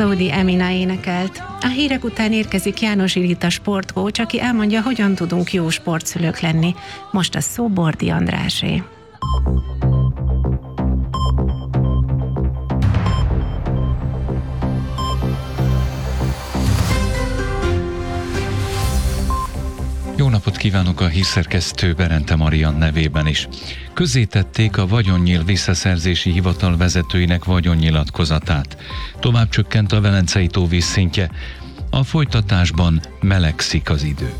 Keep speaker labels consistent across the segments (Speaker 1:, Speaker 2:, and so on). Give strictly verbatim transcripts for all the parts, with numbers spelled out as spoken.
Speaker 1: Saudi Emina énekelt. A hírek után érkezik János Irita sportkócs, aki elmondja, hogyan tudunk jó sportszülők lenni. Most a szó Bordi Andrásé.
Speaker 2: Jó napot kívánok a hírszerkesztő Berente Marian nevében is. Közzétették a Vagyonnyíl Visszaszerzési Hivatal vezetőinek vagyonnyilatkozatát. Tovább csökkent a Velencei tó vízszintje. A folytatásban melegszik az idő.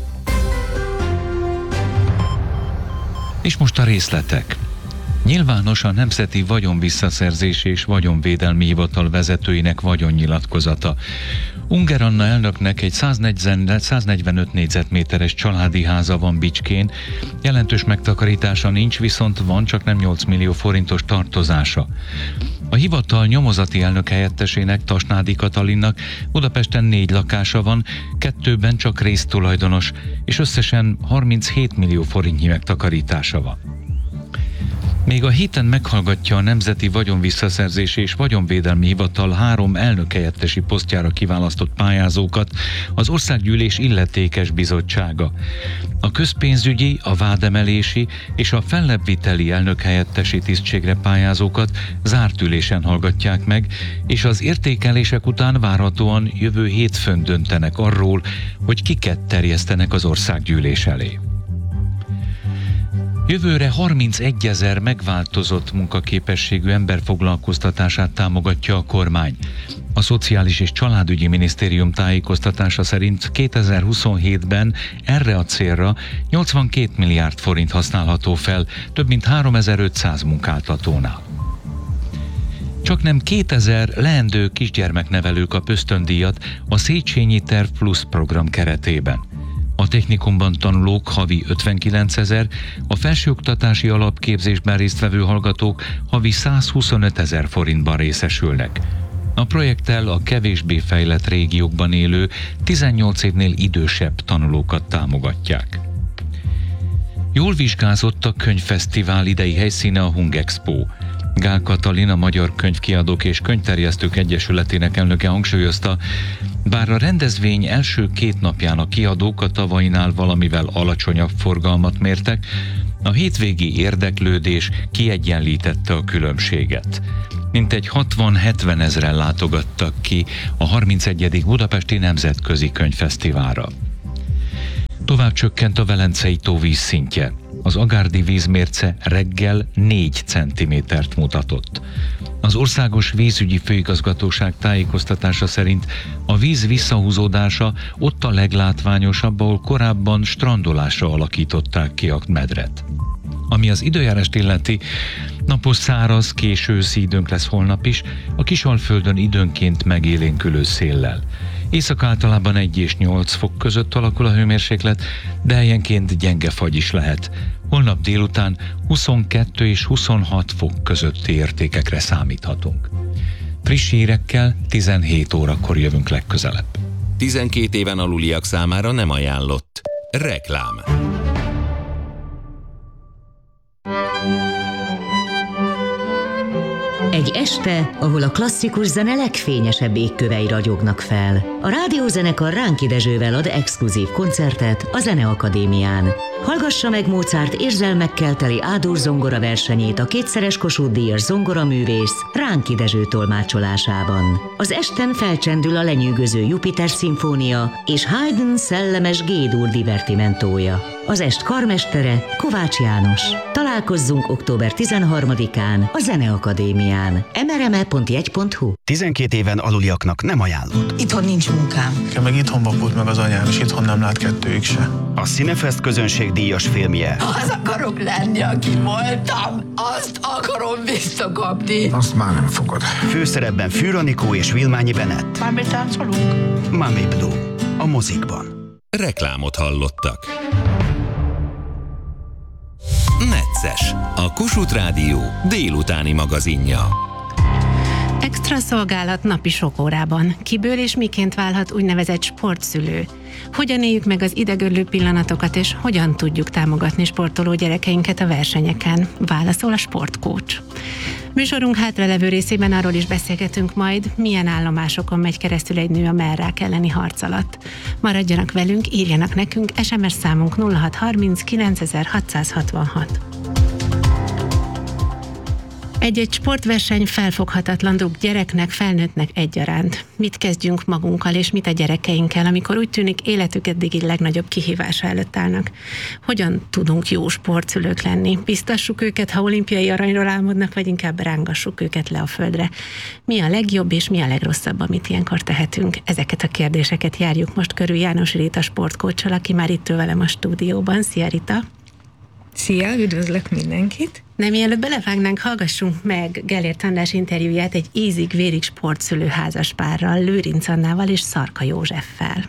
Speaker 2: És most a részletek. Nyilvános a Nemzeti Vagyonvisszaszerzési és Vagyonvédelmi Hivatal vezetőinek vagyonnyilatkozata. Unger Anna elnöknek egy száznegyvenöt négyzetméteres családi háza van Bicskén, jelentős megtakarítása nincs, viszont van csak nem nyolc millió forintos tartozása. A hivatal nyomozati elnök helyettesének, Tasnádi Katalinnak Budapesten négy lakása van, kettőben csak résztulajdonos, és összesen harminchét millió forintnyi megtakarítása van. Még a héten meghallgatja a Nemzeti Vagyonvisszaszerzési és Vagyonvédelmi Hivatal három elnökhelyettesi posztjára kiválasztott pályázókat az Országgyűlés illetékes bizottsága. A közpénzügyi, a vádemelési és a fellebbviteli elnökhelyettesi tisztségre pályázókat zárt ülésen hallgatják meg, és az értékelések után várhatóan jövő hétfőn döntenek arról, hogy kiket terjesztenek az Országgyűlés elé. Jövőre harmincegyezer megváltozott munkaképességű ember foglalkoztatását támogatja a kormány. A Szociális és Családügyi Minisztérium tájékoztatása szerint kétezer-huszonhétben erre a célra nyolcvankét milliárd forint használható fel, több mint háromezer-ötszáz munkáltatónál. Csaknem kétezer leendő kisgyermeknevelő kap ösztöndíjat a Széchenyi Terv Plus program keretében. A technikumban tanulók havi ötvenkilencezer, a felsőoktatási alapképzésben résztvevő hallgatók havi százhuszonötezer forintban részesülnek. A projekttel a kevésbé fejlett régiókban élő tizennyolc évnél idősebb tanulókat támogatják. Jól vizsgázott a könyvfesztivál idei helyszíne a Hungexpo. Gál Katalin, a Magyar Könyvkiadók és Könyvterjesztők Egyesületének elnöke hangsúlyozta, bár a rendezvény első két napján a kiadók a tavainál valamivel alacsonyabb forgalmat mértek, a hétvégi érdeklődés kiegyenlítette a különbséget. Mintegy hatvan-hetven ezren látogattak ki a harmincegyedik Budapesti Nemzetközi Könyvfesztiválra. Tovább csökkent a Velencei tó vízszintje. Az agárdi vízmérce reggel négy centimétert mutatott. Az Országos Vízügyi Főigazgatóság tájékoztatása szerint a víz visszahúzódása ott a leglátványosabb, ahol korábban strandolásra alakították ki a medret. Ami az időjárást illeti, napos, száraz, késő őszi időnk lesz holnap is, a Kisalföldön időnként megélénkülő széllel. Észak általában egy és nyolc fok között alakul a hőmérséklet, de helyenként gyenge fagy is lehet. Holnap délután huszonkettő és huszonhat fok közötti értékekre számíthatunk. Friss hírekkel tizenhét órakor jövünk legközelebb.
Speaker 3: tizenkét éven aluliak számára nem ajánlott. Reklám.
Speaker 4: Egy este, ahol a klasszikus zene legfényesebb égkövei ragyognak fel. A rádiózenekar Ránki Dezsővel ad exkluzív koncertet a Zeneakadémián. Hallgassa meg Mozart érzelmekkel teli A-dur zongora versenyét a kétszeres Kossuth-díjas zongoraművész Ránki Dezső tolmácsolásában. Az esten felcsendül a lenyűgöző Jupiter szimfónia és Haydn szellemes G-dur divertimentója. Az est karmestere Kovács János. Találkozzunk október tizenharmadikán a Zeneakadémián. em er em e pont jegy pont hu.
Speaker 5: tizenkét éven aluliaknak nem ajánlott.
Speaker 6: Itthon nincs munkám.
Speaker 7: Nekem meg itthon vakult meg az anyám, és itthon nem lát kettőig se.
Speaker 5: A Cinefest közönségdíjas filmje.
Speaker 6: Az akarok lenni, aki voltam. Azt akarom visszakapni.
Speaker 8: Azt már nem fogod.
Speaker 5: Főszerepben Fűr Anikó és Vilmányi Bennett.
Speaker 6: Már betáncolunk?
Speaker 5: Mami Blue. A mozikban.
Speaker 3: Reklámot hallottak. Necces, a Kossuth Rádió délutáni magazinja.
Speaker 1: Extra szolgálat napi sok órában. Kiből és miként válhat úgynevezett sportszülő? Hogyan éljük meg az idegörlő pillanatokat, és hogyan tudjuk támogatni sportoló gyerekeinket a versenyeken? Válaszol a sportkócs. Műsorunk hátralevő részében arról is beszélgetünk majd, milyen állomásokon megy keresztül egy nő a mellrák elleni harc alatt. Maradjanak velünk, írjanak nekünk, es em es számunk nulla hat harminc kilencezer-hatszázhatvanhat. Egy-egy sportverseny felfoghatatlan dug gyereknek, felnőttnek egyaránt. Mit kezdjünk magunkkal és mit a gyerekeinkkel, amikor úgy tűnik életük eddigi legnagyobb kihívása előtt állnak? Hogyan tudunk jó sportszülők lenni? Biztassuk őket, ha olimpiai aranyról álmodnak, vagy inkább rángassuk őket le a földre? Mi a legjobb és mi a legrosszabb, amit ilyenkor tehetünk? Ezeket a kérdéseket járjuk most körül János Rita sportkóccsal, aki már itt ül velem a stúdióban. Szia, Rita!
Speaker 8: Szia, üdvözlök mindenkit!
Speaker 1: Nem, mielőtt belevágnánk, hallgassunk meg Gellért András interjúját egy ízig-vérig sportszülő házaspárral, Lőrinc Annával és Szarka Józseffel.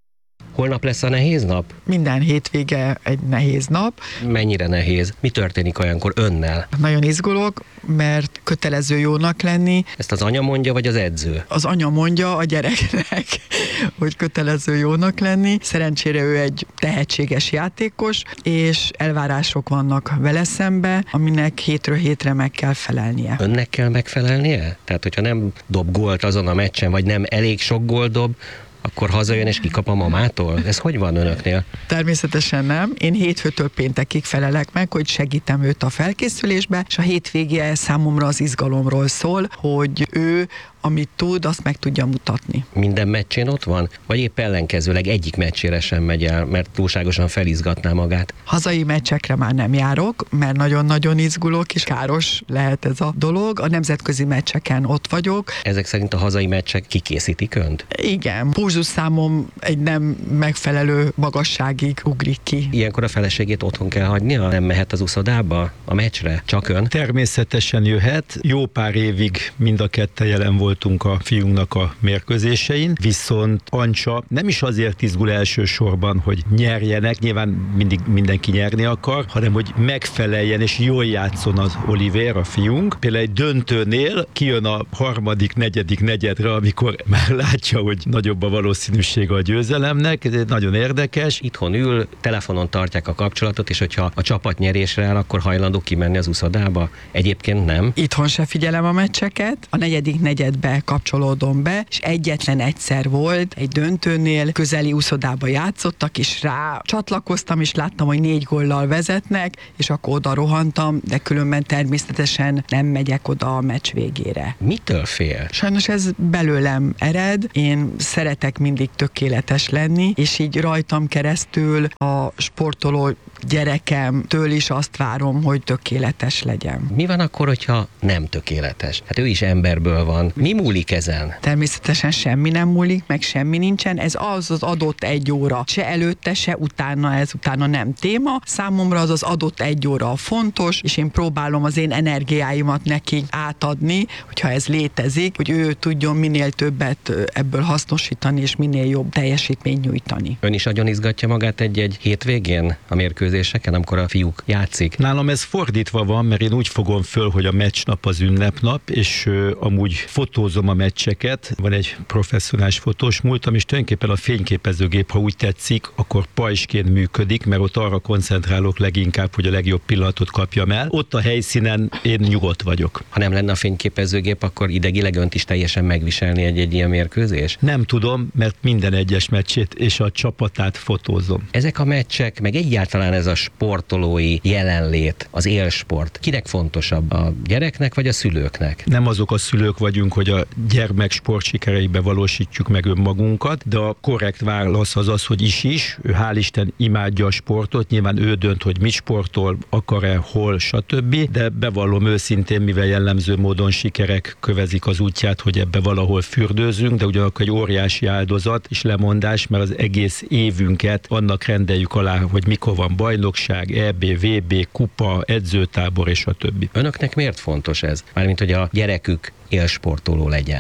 Speaker 9: Holnap lesz a nehéz nap?
Speaker 8: Minden hétvége egy nehéz nap.
Speaker 9: Mennyire nehéz? Mi történik olyankor önnel?
Speaker 8: Nagyon izgulok, mert kötelező jónak lenni.
Speaker 9: Ezt az anya mondja, vagy az edző?
Speaker 8: Az anya mondja a gyereknek, hogy kötelező jónak lenni. Szerencsére ő egy tehetséges játékos, és elvárások vannak vele szembe, aminek hétről hétre meg kell felelnie.
Speaker 9: Önnek kell megfelelnie? Tehát, hogyha nem dob gólt azon a meccsen, vagy nem elég sok gólt dob, akkor hazajön és kikap a mamától? Ez hogy van önöknél?
Speaker 8: Természetesen nem. Én hétfőtől péntekig felelek meg, hogy segítem őt a felkészülésbe, és a hétvége számomra az izgalomról szól, hogy ő amit tud, azt meg tudja mutatni.
Speaker 9: Minden meccsén ott van? Vagy épp ellenkezőleg egyik meccsére sem megy el, mert túlságosan felizgatná magát?
Speaker 8: Hazai meccsekre már nem járok, mert nagyon-nagyon izgulok, és káros lehet ez a dolog. A nemzetközi meccseken ott vagyok.
Speaker 9: Ezek szerint a hazai meccsek kikészítik önt?
Speaker 8: Igen. Pulzusszámom egy nem megfelelő magasságig ugrik ki.
Speaker 9: Ilyenkor a feleségét otthon kell hagynia? Nem mehet az uszodába a meccsre? Csak ön?
Speaker 10: Természetesen jöhet. Jó pár évig mind a ketten jelen volt voltunk a fiunknak a mérkőzésein, viszont Ancsa nem is azért izgul elsősorban, hogy nyerjenek, nyilván mindig mindenki nyerni akar, hanem hogy megfeleljen és jól játszon az Oliver, a fiunk. Például egy döntőnél kijön a harmadik, negyedik negyedre, amikor már látja, hogy nagyobb a valószínűsége a győzelemnek, ez nagyon érdekes.
Speaker 9: Itthon ül, telefonon tartják a kapcsolatot, és hogyha a csapat nyerésre áll, akkor hajlandó kimenni az uszodába. Egyébként nem.
Speaker 8: Itthon se figyelem a meccseket, a negyedik negyedbe kapcsolódom be, és egyetlen egyszer volt egy döntőnél, közeli uszodába játszottak, és rá csatlakoztam, és láttam, hogy négy góllal vezetnek, és akkor oda rohantam, de különben természetesen nem megyek oda a meccs végére.
Speaker 9: Mitől fél?
Speaker 8: Sajnos ez belőlem ered, én szeretek mindig tökéletes lenni, és így rajtam keresztül a sportoló gyerekemtől is azt várom, hogy tökéletes legyen.
Speaker 9: Mi van akkor, hogyha nem tökéletes? Hát ő is emberből van. Mi múlik ezen?
Speaker 8: Természetesen semmi nem múlik, meg semmi nincsen. Ez az az adott egy óra. Se előtte, se utána, ez utána nem téma. Számomra az az adott egy óra fontos, és én próbálom az én energiáimat neki átadni, hogyha ez létezik, hogy ő tudjon minél többet ebből hasznosítani, és minél jobb teljesítményt nyújtani.
Speaker 9: Ön is nagyon izgatja magát egy-egy hétvégén a mérkőzéseken, amikor a fiúk játszik?
Speaker 10: Nálam ez fordítva van, mert én úgy fogom föl, hogy a meccsnap az ünnepnap, és uh, amúgy fotózom a meccseket. Van egy professzionális fotós múltam, és tulajdonképpen a fényképezőgép, ha úgy tetszik, akkor pajzsként működik, mert ott arra koncentrálok leginkább, hogy a legjobb pillanatot kapjam el. Ott a helyszínen én nyugodt vagyok.
Speaker 9: Ha nem lenne a fényképezőgép, akkor idegileg önt is teljesen megviselni egy-egy ilyen mérkőzés?
Speaker 10: Nem tudom, mert minden egyes meccsét és a csapatát fotózom.
Speaker 9: Ezek a meccsek, meg egyáltalán ez a sportolói jelenlét, az élsport, kinek fontosabb, a gyereknek vagy a szülőknek?
Speaker 10: Nem azok a szülők vagyunk, hogy a gyermek sportsikereibe valósítjuk meg önmagunkat, de a korrekt válasz az az, hogy is is. Ő hál' Isten imádja a sportot, nyilván ő dönt, hogy mit sportol, akar-e, hol, stb. De bevallom őszintén, mivel jellemző módon sikerek kövezik az útját, hogy ebbe valahol fürdőzünk, de ugyanakkor egy óriási áldozat és lemondás, mert az egész évünket annak rendeljük alá, hogy mikor van bajnokság, é bé, vé bé, kupa, edzőtábor és a többi.
Speaker 9: Önöknek miért fontos ez? Mármint, hogy a gyerekük élsportoló legyen.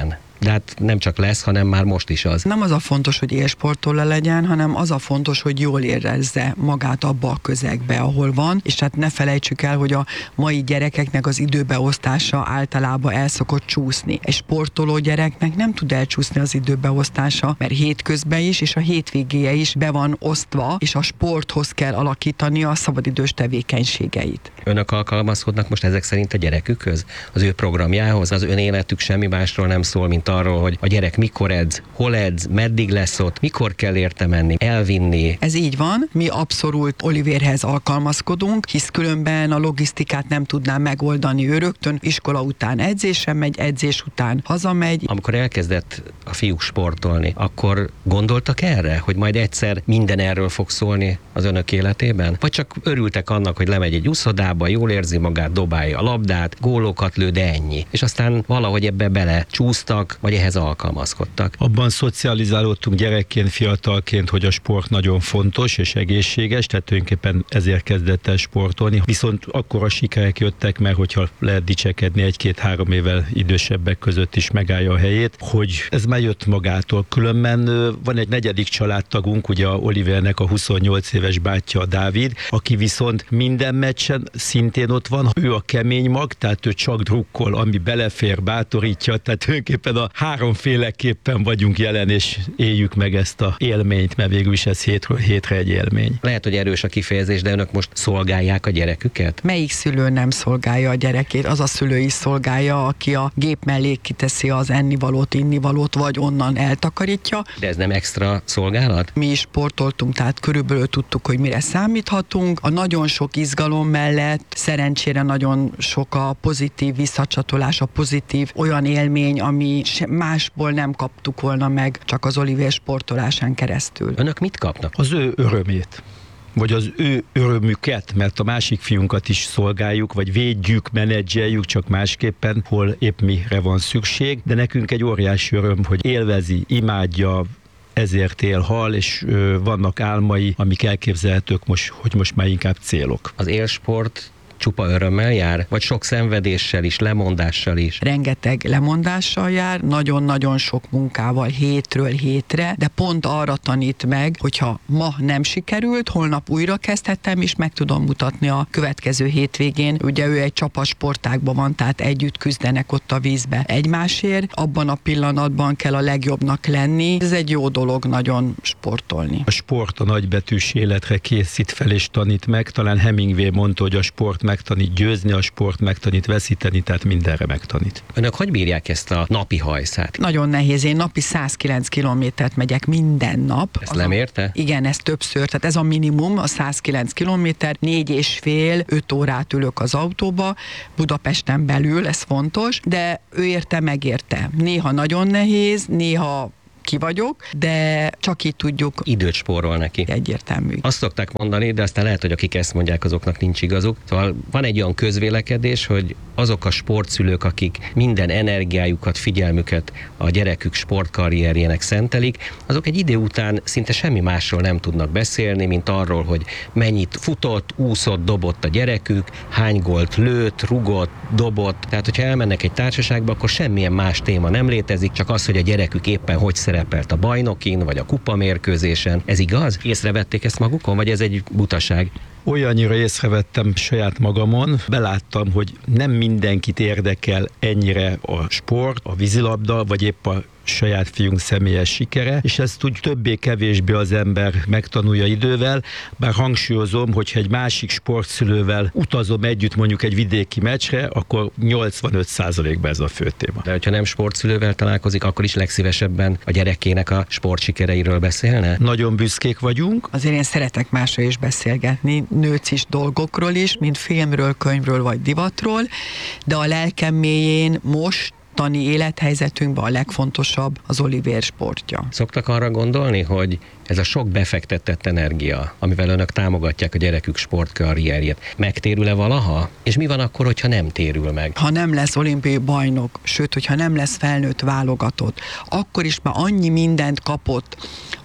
Speaker 9: De hát nem csak lesz, hanem már most is az.
Speaker 8: Nem az a fontos, hogy élsportoló legyen, hanem az a fontos, hogy jól érezze magát abba a közegbe, ahol van, és hát ne felejtsük el, hogy a mai gyerekeknek az időbeosztása általában el szokott csúszni. Egy sportoló gyereknek nem tud elcsúszni az időbeosztása, mert hétközben is, és a hétvégéje is be van osztva, és a sporthoz kell alakítani a szabadidős tevékenységeit.
Speaker 9: Önök alkalmazkodnak most ezek szerint a gyerekükhöz, az ő programjához, az önéletük semmi másról nem szól, mint arról, hogy a gyerek mikor edz, hol edz, meddig lesz ott, mikor kell érte menni, elvinni.
Speaker 8: Ez így van, mi abszolút Olivérhez alkalmazkodunk, hisz különben a logisztikát nem tudná megoldani ő rögtön, iskola után edzésre megy, edzés után hazamegy.
Speaker 9: Amikor elkezdett a fiúk sportolni, akkor gondoltak erre, hogy majd egyszer minden erről fog szólni az önök életében? Vagy csak örültek annak, hogy lemegy egy úszodába, jól érzi magát, dobálja a labdát, gólokat lő, de ennyi. És aztán valahogy ebbe bele csúsztak, vagy ehhez alkalmazkodtak.
Speaker 10: Abban szocializálódtunk gyerekként, fiatalként, hogy a sport nagyon fontos és egészséges, tehát tulajdonképpen ezért kezdett el sportolni. Viszont akkor a sikerek jöttek, mert hogyha lehet dicsekedni egy-két-három évvel idősebbek között is megállja a helyét, hogy ez már jött magától. Különben van egy negyedik családtagunk, ugye a Olivernek a huszonnyolc éves bátyja, a Dávid, aki viszont minden meccsen szintén ott van. Ő a kemény mag, tehát ő csak drukkol, ami belefér, bátorítja, tehát tulajdonképpen a háromféleképpen vagyunk jelen, és éljük meg ezt a élményt, mert végül is ez hétről hétre egy élmény.
Speaker 9: Lehet, hogy erős a kifejezés, de önök most szolgálják a gyereküket?
Speaker 8: Melyik szülő nem szolgálja a gyerekét? Az a szülő is szolgálja, aki a gép mellé kiteszi az ennivalót, innivalót, vagy onnan eltakarítja.
Speaker 9: De ez nem extra szolgálat?
Speaker 8: Mi is sportoltunk, tehát körülbelül tudtuk, hogy mire számíthatunk. A nagyon sok izgalom mellett szerencsére nagyon sok a pozitív visszacsatolás, a pozitív olyan élmény, ami másból nem kaptuk volna meg, csak az Olivér sportolásán keresztül.
Speaker 9: Önök mit kapnak?
Speaker 10: Az ő örömét, vagy az ő örömüket, mert a másik fiunkat is szolgáljuk, vagy védjük, menedzseljük, csak másképpen, hol épp mire van szükség, de nekünk egy óriási öröm, hogy élvezi, imádja, ezért él, hal, és ö, vannak álmai, amik elképzelhetők most, hogy most már inkább célok.
Speaker 9: Az élsport csupa örömmel jár, vagy sok szenvedéssel is, lemondással is?
Speaker 8: Rengeteg lemondással jár, nagyon-nagyon sok munkával hétről hétre, de pont arra tanít meg, hogyha ma nem sikerült, holnap újra kezdhetem, és meg tudom mutatni a következő hétvégén. Ugye ő egy csapatsportágban van, tehát együtt küzdenek ott a vízbe egymásért. Abban a pillanatban kell a legjobbnak lenni. Ez egy jó dolog nagyon sportolni.
Speaker 10: A sport a nagybetűs életre készít fel és tanít meg. Talán Hemingway mondta, hogy a sport megtanít győzni, a sport megtanít veszíteni, tehát mindenre megtanít.
Speaker 9: Önök hogy bírják ezt a napi hajszát?
Speaker 8: Nagyon nehéz. Én napi száz kilenc kilométert megyek minden nap.
Speaker 9: Ezt nem érte?
Speaker 8: Igen, ez többször. Tehát ez a minimum, a száz kilenc kilométer, négy és fél, öt órát ülök az autóba, Budapesten belül, ez fontos, de ő érte, megérte. Néha nagyon nehéz, néha ki vagyok, de csak így tudjuk.
Speaker 9: Időt spórol neki.
Speaker 8: Egyértelmű.
Speaker 9: Azt szokták mondani, de aztán lehet, hogy akik ezt mondják, azoknak nincs igazuk. Szóval van egy olyan közvélekedés, hogy azok a sportszülők, akik minden energiájukat, figyelmüket a gyerekük sportkarrierjének szentelik, azok egy idő után szinte semmi másról nem tudnak beszélni, mint arról, hogy mennyit futott, úszott, dobott a gyerekük, hány gólt lőtt, rugott, dobott. Tehát, hogyha elmennek egy társaságba, akkor semmilyen más téma nem létezik, csak az, hogy a gyerekük éppen hogy szerepelt a bajnokin, vagy a kupamérkőzésen. Ez igaz? Észrevették ezt magukon, vagy ez egy butaság?
Speaker 10: Olyannyira észrevettem saját magamon, beláttam, hogy nem mindenkit érdekel ennyire a sport, a vízilabda, vagy épp a saját fiunk személyes sikere, és ezt úgy többé-kevésbé az ember megtanulja idővel, bár hangsúlyozom, hogyha egy másik sportszülővel utazom együtt mondjuk egy vidéki meccsre, akkor nyolcvanöt százalékban ez a fő téma.
Speaker 9: De hogyha nem sportszülővel találkozik, akkor is legszívesebben a gyerekének a sportsikereiről beszélne?
Speaker 10: Nagyon büszkék vagyunk.
Speaker 8: Azért én szeretek másra is beszélgetni, nőcis dolgokról is, mint filmről, könyvről vagy divatról, de a lelkem mélyén most tani élethelyzetünkben a legfontosabb az Olivér sportja.
Speaker 9: Szoktak arra gondolni, hogy ez a sok befektetett energia, amivel önök támogatják a gyerekük sportkarrierjét, megtérül-e valaha? És mi van akkor, hogyha nem térül meg?
Speaker 8: Ha nem lesz olimpiai bajnok, sőt, hogyha nem lesz felnőtt válogatott, akkor is már annyi mindent kapott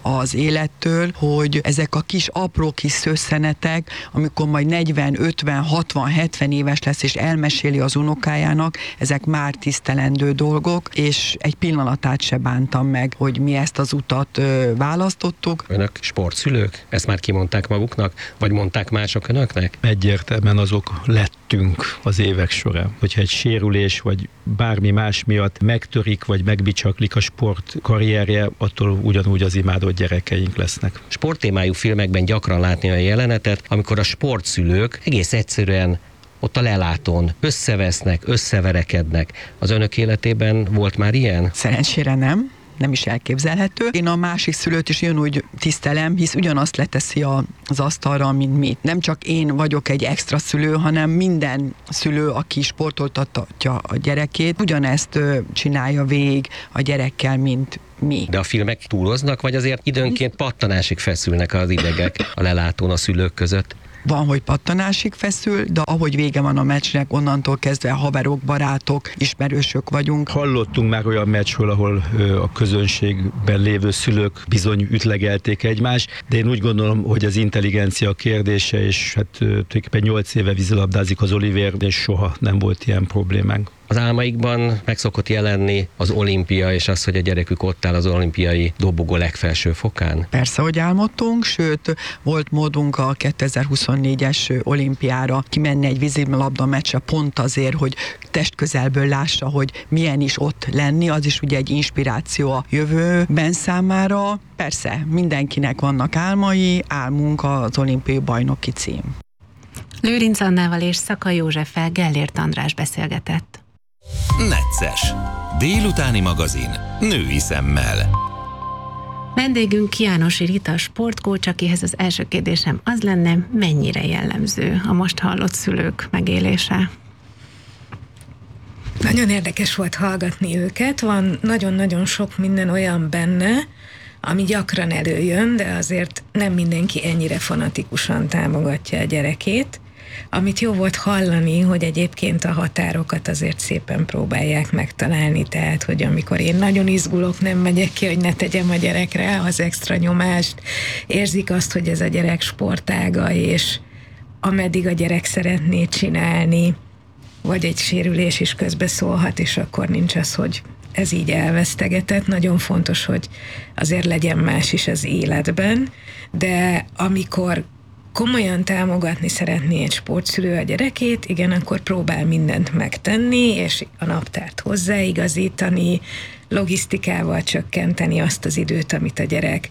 Speaker 8: az élettől, hogy ezek a kis apró kis szösszenetek, amikor majd negyven, ötven, hatvan, hetven éves lesz, és elmeséli az unokájának, ezek már tisztelendő dolgok, és egy pillanatát se bántam meg, hogy mi ezt az utat ö, választottuk.
Speaker 9: Önök sportszülők? Ezt már kimondták maguknak? Vagy mondták mások önöknek?
Speaker 10: Egyértelműen azok lettünk az évek során. Hogyha egy sérülés, vagy bármi más miatt megtörik, vagy megbicsaklik a sport karrierje, attól ugyanúgy az imádott gyerekeink lesznek.
Speaker 9: Sporttémájú filmekben gyakran látni a jelenetet, amikor a sportszülők egész egyszerűen ott a lelátón összevesznek, összeverekednek. Az önök életében volt már ilyen?
Speaker 8: Szerencsére nem. Nem is elképzelhető. Én a másik szülőt is ugyanúgy tisztelem, hisz ugyanazt leteszi a, az asztalra, mint mi. Nem csak én vagyok egy extra szülő, hanem minden szülő, aki sportoltatja a gyerekét, ugyanezt ö, csinálja végig a gyerekkel, mint mi.
Speaker 9: De a filmek túloznak, vagy azért időnként pattanásig feszülnek az idegek a lelátón a szülők között?
Speaker 8: Van, hogy pattanásig feszül, de ahogy vége van a meccsnek, onnantól kezdve haverok, barátok, ismerősök vagyunk.
Speaker 10: Hallottunk már olyan meccsről, ahol ö, a közönségben lévő szülők bizony ütlegelték egymást, de én úgy gondolom, hogy az intelligencia kérdése, és hát tulajdonképpen nyolc éve vízilabdázik az Olivér, és soha nem volt ilyen problémánk.
Speaker 9: Az álmaikban meg szokott jelenni az olimpia, és az, hogy a gyerekük ott áll az olimpiai dobogó legfelső fokán?
Speaker 8: Persze, hogy álmodtunk, sőt, volt módunk a kétezer-huszonnégyes olimpiára kimenni egy vízilabda meccsre pont azért, hogy testközelből lássa, hogy milyen is ott lenni, az is ugye egy inspiráció a jövőben számára. Persze, mindenkinek vannak álmai, álmunk az olimpiai bajnoki cím.
Speaker 1: Lőrinc Annával és Szaka Józseffel Gellért András beszélgetett.
Speaker 3: Necces. Délutáni magazin. Női szemmel.
Speaker 1: Vendégünk Jánosi Rita sportkócs, akihez az első kérdésem az lenne, mennyire jellemző a most hallott szülők megélése?
Speaker 11: Nagyon érdekes volt hallgatni őket, van nagyon-nagyon sok minden olyan benne, ami gyakran előjön, de azért nem mindenki ennyire fanatikusan támogatja a gyerekét. Amit jó volt hallani, hogy egyébként a határokat azért szépen próbálják megtalálni, tehát, hogy amikor én nagyon izgulok, nem megyek ki, hogy ne tegyem a gyerekre az extra nyomást, érzik azt, hogy ez a gyerek sportága, és ameddig a gyerek szeretné csinálni, vagy egy sérülés is közbeszólhat, és akkor nincs az, hogy ez így elvesztegetett. Nagyon fontos, hogy azért legyen más is az életben, de amikor komolyan támogatni szeretné egy sportszülő a gyerekét, igen, akkor próbál mindent megtenni, és a naptárt hozzáigazítani, logisztikával csökkenteni azt az időt, amit a gyerek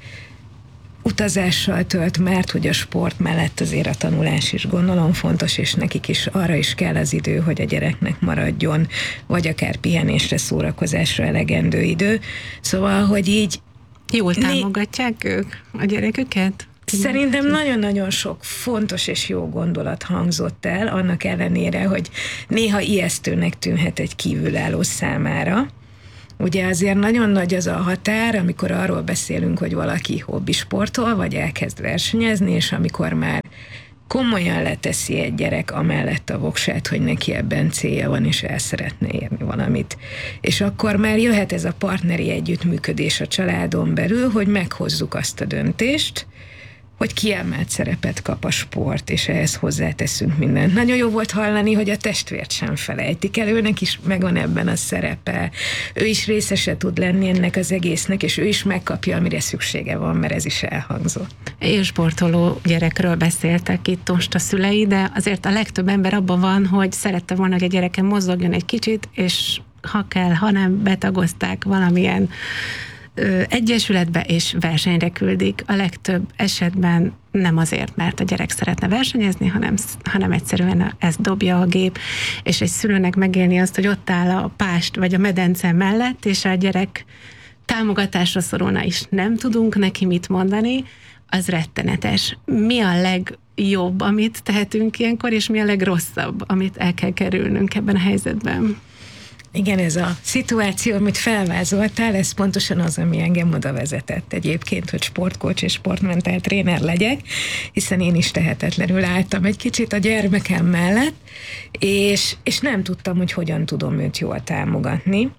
Speaker 11: utazással tölt, mert hogy a sport mellett azért a tanulás is gondolom fontos, és nekik is arra is kell az idő, hogy a gyereknek maradjon, vagy akár pihenésre, szórakozásra elegendő idő. Szóval, hogy így...
Speaker 1: Jól támogatják né- ők a gyereküket?
Speaker 11: Szerintem nagyon-nagyon sok fontos és jó gondolat hangzott el, annak ellenére, hogy néha ijesztőnek tűnhet egy kívülálló számára. Ugye azért nagyon nagy az a határ, amikor arról beszélünk, hogy valaki hobbisportol, vagy elkezd versenyezni, és amikor már komolyan leteszi egy gyerek amellett a voksát, hogy neki ebben célja van, és el szeretne érni valamit. És akkor már jöhet ez a partneri együttműködés a családon belül, hogy meghozzuk azt a döntést, hogy kiemelt szerepet kap a sport, és ehhez hozzáteszünk mindent. Nagyon jó volt hallani, hogy a testvért sem felejtik el, őnek is megvan ebben a szerepe. Ő is részese tud lenni ennek az egésznek, és ő is megkapja, amire szüksége van, mert ez is elhangzott.
Speaker 1: Élsportoló gyerekről beszéltek itt most a szülei, de azért a legtöbb ember abban van, hogy szerette volna, hogy a gyereke mozogjon egy kicsit, és ha kell, ha nem, betagozták valamilyen egyesületbe, és versenyre küldik. A legtöbb esetben nem azért, mert a gyerek szeretne versenyezni, hanem, hanem egyszerűen ezt dobja a gép, és egy szülőnek megélni azt, hogy ott áll a pást vagy a medence mellett, és a gyerek támogatásra szorulna, és nem tudunk neki mit mondani, az rettenetes. Mi a legjobb, amit tehetünk ilyenkor, és mi a legrosszabb, amit el kell kerülnünk ebben a helyzetben?
Speaker 11: Igen, ez a szituáció, amit felvázoltál, ez pontosan az, ami engem oda vezetett egyébként, hogy sportkócs és sportmentál tréner legyek, hiszen én is tehetetlenül álltam egy kicsit a gyermekem mellett, és, és nem tudtam, hogy hogyan tudom őt jól támogatni.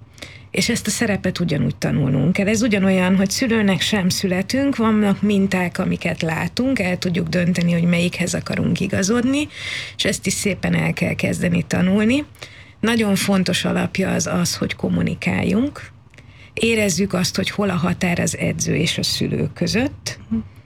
Speaker 11: és ezt a szerepet ugyanúgy tanulnunk kell. Ez ugyanolyan, hogy szülőnek sem születünk, vannak minták, amiket látunk, el tudjuk dönteni, hogy melyikhez akarunk igazodni, és ezt is szépen el kell kezdeni tanulni. Nagyon fontos alapja az az, hogy kommunikáljunk, érezzük azt, hogy hol a határ az edző és a szülő között,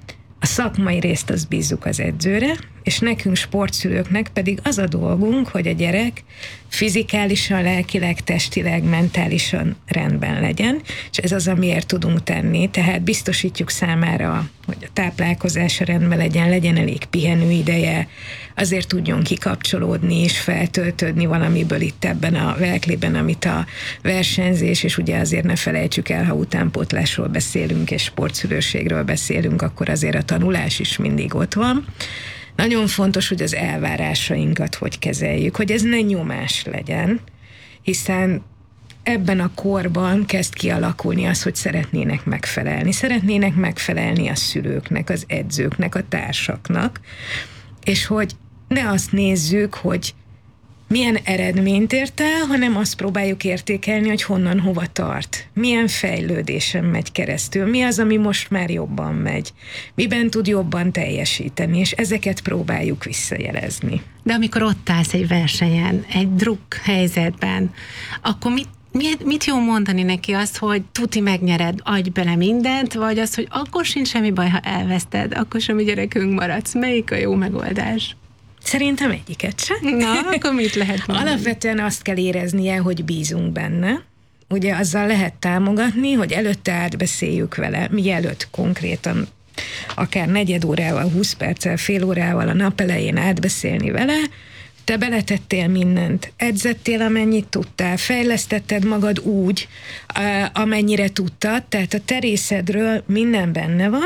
Speaker 11: a szakmai részt azt bízzuk az edzőre, és nekünk sportszülőknek pedig az a dolgunk, hogy a gyerek fizikálisan, lelkileg, testileg, mentálisan rendben legyen, és ez az, amiért tudunk tenni, tehát biztosítjuk számára, hogy a táplálkozása rendben legyen, legyen elég pihenőideje, azért tudjon kikapcsolódni és feltöltődni valamiből itt ebben a verklében, amit a versenyzés, és ugye azért ne felejtsük el, ha utánpótlásról beszélünk és sportszülőségről beszélünk, akkor azért a tanulás is mindig ott van. Nagyon fontos, hogy az elvárásainkat hogy kezeljük, hogy ez ne nyomás legyen, hiszen ebben a korban kezd kialakulni az, hogy szeretnének megfelelni. Szeretnének megfelelni a szülőknek, az edzőknek, a társaknak, és hogy ne azt nézzük, hogy milyen eredményt ért el, hanem azt próbáljuk értékelni, hogy honnan hova tart. Milyen fejlődésen megy keresztül, mi az, ami most már jobban megy, miben tud jobban teljesíteni, és ezeket próbáljuk visszajelezni.
Speaker 1: De amikor ott állsz egy versenyen, egy druk helyzetben, akkor mit Mit, mit jó mondani neki azt, hogy tuti megnyered, adj bele mindent, vagy az, hogy akkor sincs semmi baj, ha elveszted, akkor sem a gyerekünk maradsz. Melyik a jó megoldás?
Speaker 11: Szerintem egyiket sem.
Speaker 1: Na, akkor mit lehet mondani?
Speaker 11: Alapvetően azt kell éreznie, hogy bízunk benne. Ugye azzal lehet támogatni, hogy előtte átbeszéljük vele, mielőtt konkrétan akár negyed órával, húsz perccel, fél órával a nap elején átbeszélni vele, te beletettél mindent, edzettél, amennyit tudtál, fejlesztetted magad úgy, amennyire tudtad, tehát a te részedről minden benne van.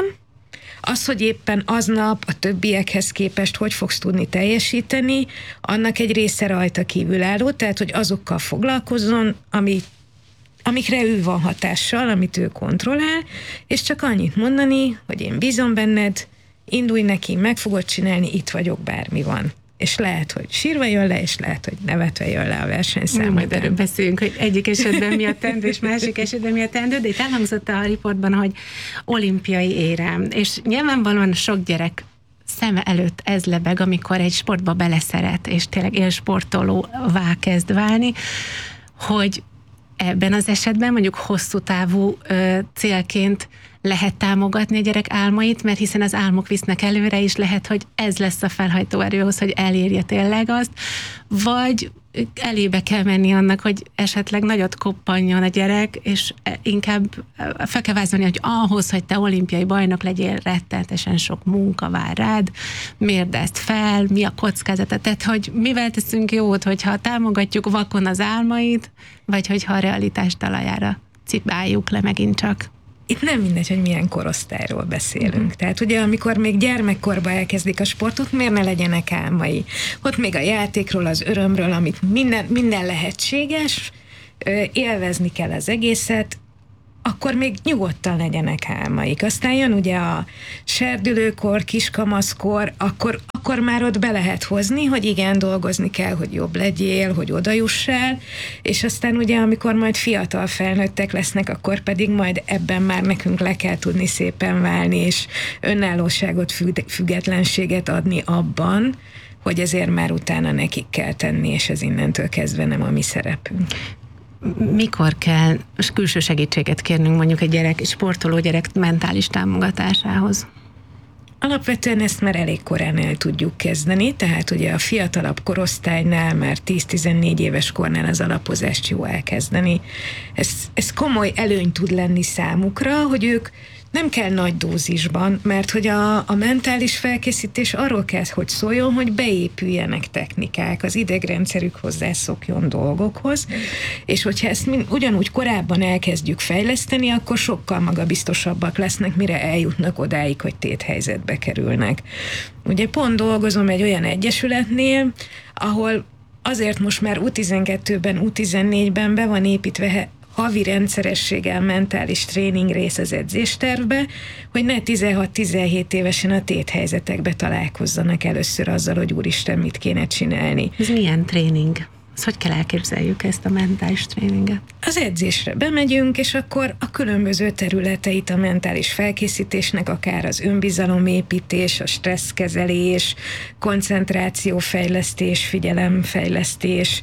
Speaker 11: Az, hogy éppen aznap a többiekhez képest hogy fogsz tudni teljesíteni, annak egy része rajta kívülálló, tehát hogy azokkal foglalkozzon, ami, amikre ő van hatással, amit ő kontrollál, és csak annyit mondani, hogy én bízom benned, indulj neki, meg fogod csinálni, itt vagyok, bármi van. És lehet, hogy sírva jön le, és lehet, hogy nevetve jön le a versenyszám.
Speaker 1: Majd erről beszéljünk, hogy egyik esetben mi a teendő, és másik esetben mi a teendő, de itt elhangzott a riportban, hogy olimpiai érem, és nyilvánvalóan sok gyerek szeme előtt ez lebeg, amikor egy sportba beleszeret, és tényleg élsportolóvá kezd válni, hogy ebben az esetben mondjuk hosszú távú ö, célként lehet támogatni a gyerek álmait, mert hiszen az álmok visznek előre, és lehet, hogy ez lesz a felhajtó erőhoz, hogy elérje tényleg azt, vagy elébe kell menni annak, hogy esetleg nagyot koppanjon a gyerek, és inkább fel kell vázolni, hogy ahhoz, hogy te olimpiai bajnok legyél, rettenetesen sok munka vár rád, mérd ezt fel, mi a kockázata, tehát hogy mivel teszünk jót, hogyha támogatjuk vakon az álmait, vagy hogyha a realitás talajára cipáljuk le megint csak.
Speaker 11: Itt nem mindegy, hogy milyen korosztályról beszélünk. Mm. Tehát ugye, amikor még gyermekkorban elkezdik a sportot, miért ne legyenek álmai? Ott még a játékról, az örömről, amit minden, minden lehetséges, élvezni kell az egészet, akkor még nyugodtan legyenek álmaik. Aztán jön ugye a serdülőkor, kiskamaszkor, akkor, akkor már ott be lehet hozni, hogy igen, dolgozni kell, hogy jobb legyél, hogy odajussál, és aztán ugye, amikor majd fiatal felnőttek lesznek, akkor pedig majd ebben már nekünk le kell tudni szépen válni, és önállóságot, függetlenséget adni abban, hogy ezért már utána nekik kell tenni, és ez innentől kezdve nem a mi szerepünk.
Speaker 1: Mikor kell külső segítséget kérnünk mondjuk egy gyerek, sportoló gyerek mentális támogatásához?
Speaker 11: Alapvetően ezt már elég korán el tudjuk kezdeni, tehát ugye a fiatalabb korosztálynál, már tíz-tizennégy éves kornál az alapozást jó elkezdeni. Ez, ez komoly előny tud lenni számukra, hogy ők nem kell nagy dózisban, mert hogy a, a mentális felkészítés arról kell, hogy szóljon, hogy beépüljenek technikák, az idegrendszerük hozzászokjon dolgokhoz, és hogyha ezt mind, ugyanúgy korábban elkezdjük fejleszteni, akkor sokkal magabiztosabbak lesznek, mire eljutnak odáig, hogy téthelyzetbe kerülnek. Ugye pont dolgozom egy olyan egyesületnél, ahol azért most már U tizenkettőben, U tizennégyben be van építve havi rendszerességgel mentális tréning rész az edzéstervbe, hogy ne tizenhat-tizenhét évesen a téthelyzetekbe találkozzanak először azzal, hogy úristen, mit kéne csinálni.
Speaker 1: Ez milyen tréning? Az hogy kell elképzeljük ezt a mentális tréninget?
Speaker 11: Az edzésre bemegyünk, és akkor a különböző területeit a mentális felkészítésnek, akár az önbizalomépítés, a stresszkezelés, koncentrációfejlesztés, figyelemfejlesztés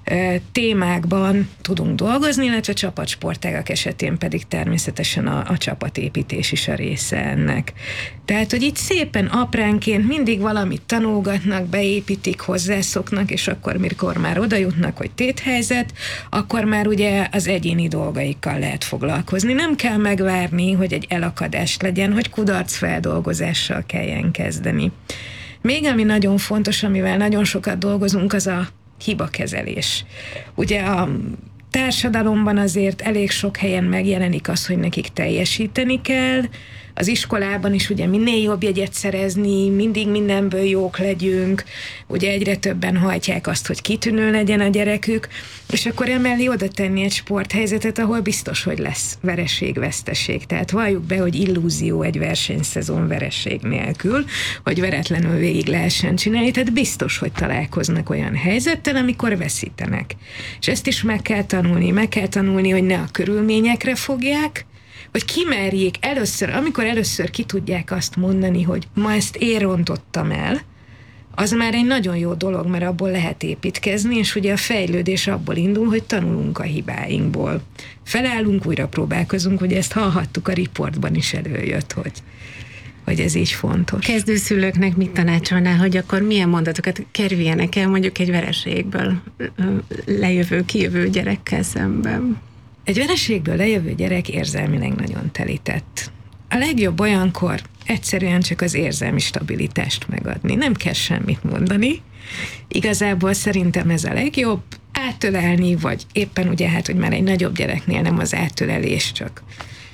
Speaker 11: témákban tudunk dolgozni, illetve csapatsportágak esetén pedig természetesen a, a csapatépítés is a része ennek. Tehát, hogy itt szépen apránként mindig valamit tanulgatnak, beépítik, hozzászoknak, és akkor, mikor már oda jutnak, hogy téthelyzet, akkor már ugye az egyéni dolgaikkal lehet foglalkozni. Nem kell megvárni, hogy egy elakadás legyen, hogy kudarcfeldolgozással kelljen kezdeni. Még ami nagyon fontos, amivel nagyon sokat dolgozunk, az a hibakezelés. Ugye a társadalomban azért elég sok helyen megjelenik az, hogy nekik teljesíteni kell, az iskolában is ugye minél jobb jegyet szerezni, mindig mindenből jók legyünk, ugye egyre többen hajtják azt, hogy kitűnő legyen a gyerekük, és akkor emellé oda tenni egy sporthelyzetet, ahol biztos, hogy lesz vereség-veszteség. Tehát valljuk be, hogy illúzió egy versenyszezon vereség nélkül, hogy veretlenül végig lehessen csinálni, tehát biztos, hogy találkoznak olyan helyzettel, amikor veszítenek. És ezt is meg kell tanulni, meg kell tanulni, hogy ne a körülményekre fogják, hogy kimerjék először, amikor először ki tudják azt mondani, hogy ma ezt én rontottam el, az már egy nagyon jó dolog, mert abból lehet építkezni, és ugye a fejlődés abból indul, hogy tanulunk a hibáinkból. Felállunk, újra próbálkozunk, ugye ezt hallhattuk, a riportban is előjött, hogy, hogy ez így fontos.
Speaker 1: Kezdőszülőknek mit tanácsolnál, hogy akkor milyen mondatokat kerüljenek el mondjuk egy vereségből lejövő, kijövő gyerekkel szemben?
Speaker 11: Egy vereségből lejövő gyerek érzelmileg nagyon telített. A legjobb olyankor egyszerűen csak az érzelmi stabilitást megadni. Nem kell semmit mondani. Igazából szerintem ez a legjobb. Átölelni, vagy éppen ugye hát, hogy már egy nagyobb gyereknél nem az átölelés, csak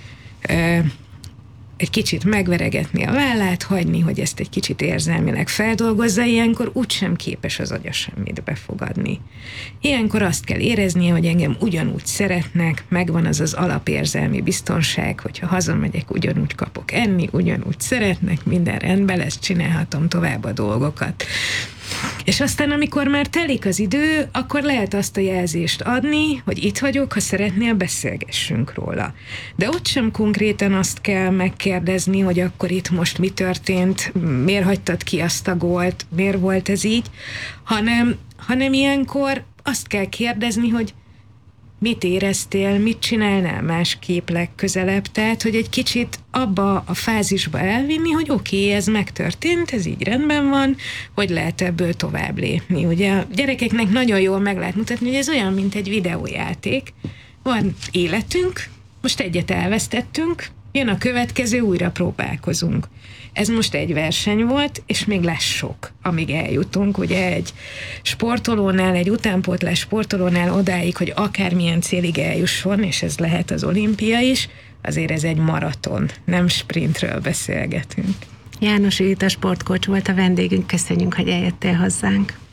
Speaker 11: ö, egy kicsit megveregetni a vállát, hagyni, hogy ezt egy kicsit érzelmileg feldolgozza, ilyenkor úgysem képes az agya semmit befogadni. Ilyenkor azt kell éreznie, hogy engem ugyanúgy szeretnek, megvan az az alapérzelmi biztonság, hogyha hazamegyek, ugyanúgy kapok enni, ugyanúgy szeretnek, minden rendben lesz, csinálhatom tovább a dolgokat. És aztán, amikor már telik az idő, akkor lehet azt a jelzést adni, hogy itt vagyok, ha szeretnél, beszélgessünk róla. De ott sem konkrétan azt kell megkérdezni, hogy akkor itt most mi történt, miért hagytad ki azt a gólt, miért volt ez így, hanem, hanem ilyenkor azt kell kérdezni, hogy mit éreztél, mit csinálnál másképp legközelebb, tehát, hogy egy kicsit abba a fázisba elvinni, hogy oké, okay, ez megtörtént, ez így rendben van, hogy lehet ebből tovább lépni. Ugye a gyerekeknek nagyon jól meg lehet mutatni, hogy ez olyan, mint egy videójáték. Van életünk, most egyet elvesztettünk, jön a következő, újra próbálkozunk. Ez most egy verseny volt, és még lesz sok, amíg eljutunk. Ugye egy sportolónál, egy utánpótlás sportolónál odáig, hogy akármilyen célig eljusson, és ez lehet az olimpia is, azért ez egy maraton, nem sprintről beszélgetünk.
Speaker 1: János Edita sportcoach volt a vendégünk, köszönjük, hogy eljöttél hozzánk.